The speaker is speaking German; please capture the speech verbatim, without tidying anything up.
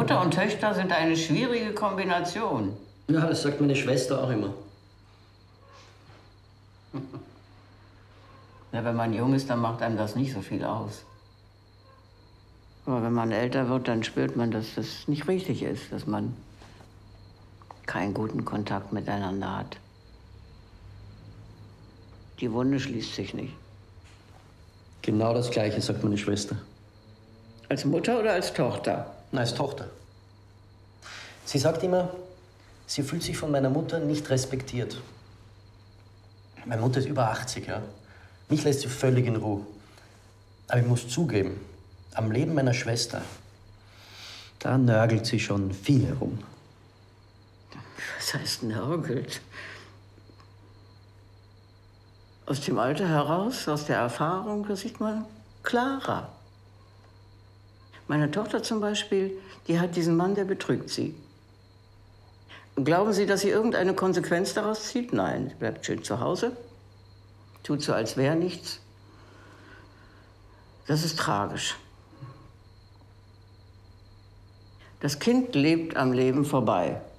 Mutter und Töchter sind eine schwierige Kombination. Ja, das sagt meine Schwester auch immer. Ja, wenn man jung ist, dann macht einem das nicht so viel aus. Aber wenn man älter wird, dann spürt man, dass das nicht richtig ist, dass man keinen guten Kontakt miteinander hat. Die Wunde schließt sich nicht. Genau das Gleiche sagt meine Schwester. Als Mutter oder als Tochter? Na, als Tochter. Sie sagt immer, sie fühlt sich von meiner Mutter nicht respektiert. Meine Mutter ist über achtzig, ja. Mich lässt sie völlig in Ruhe. Aber ich muss zugeben, am Leben meiner Schwester, da nörgelt sie schon viel herum. Was heißt nörgelt? Aus dem Alter heraus, aus der Erfahrung, das sieht man klarer. Meine Tochter zum Beispiel, die hat diesen Mann, der betrügt sie. Glauben Sie, dass sie irgendeine Konsequenz daraus zieht? Nein, sie bleibt schön zu Hause, tut so, als wäre nichts. Das ist tragisch. Das Kind lebt am Leben vorbei.